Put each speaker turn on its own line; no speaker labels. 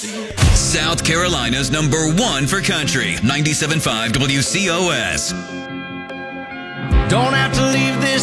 South Carolina's #1 for country, 97.5 WCOS.
Don't have to leave this